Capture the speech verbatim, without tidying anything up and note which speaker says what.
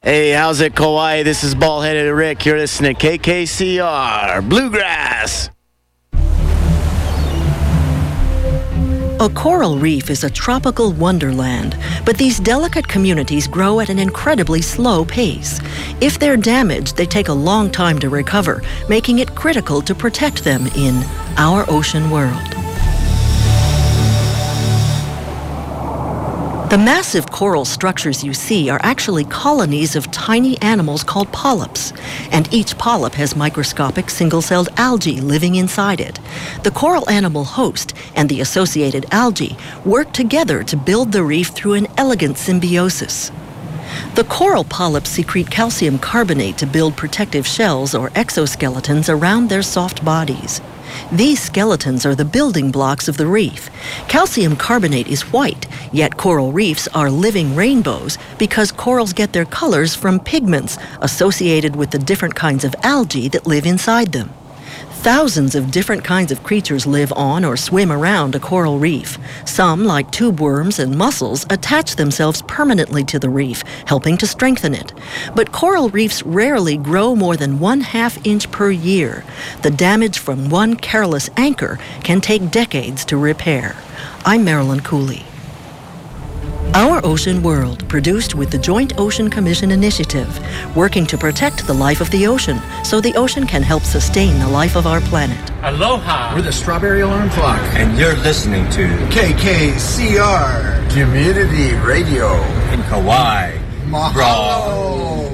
Speaker 1: Hey, how's it, Kauai? This is Bald-Headed Rick. You're listening to K K C R Bluegrass.
Speaker 2: A coral reef is a tropical wonderland, but these delicate communities grow at an incredibly slow pace. If they're damaged, they take a long time to recover, making it critical to protect them in our ocean world. The massive coral structures you see are actually colonies of tiny animals called polyps, and each polyp has microscopic single-celled algae living inside it. The coral animal host and the associated algae work together to build the reef through an elegant symbiosis. The coral polyps secrete calcium carbonate to build protective shells or exoskeletons around their soft bodies. These skeletons are the building blocks of the reef. Calcium carbonate is white, yet coral reefs are living rainbows because corals get their colors from pigments associated with the different kinds of algae that live inside them. Thousands of different kinds of creatures live on or swim around a coral reef. Some, like tube worms and mussels, attach themselves permanently to the reef, helping to strengthen it. But coral reefs rarely grow more than one half inch per year. The damage from one careless anchor can take decades to repair. I'm Marilyn Cooley. Our Ocean World, produced with the Joint Ocean Commission Initiative, working to protect the life of the ocean so the ocean can help sustain the life of our planet.
Speaker 3: Aloha!
Speaker 4: We're the Strawberry Alarm Clock.
Speaker 3: And you're listening to
Speaker 4: K K C R Community Radio
Speaker 3: in Kauai.
Speaker 4: Mahalo!